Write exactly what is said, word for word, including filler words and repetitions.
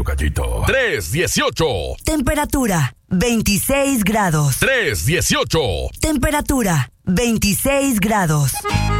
Tranquilo, gallito. tres dieciocho. Temperatura, veintiséis grados. tres dieciocho. Temperatura, veintiséis grados.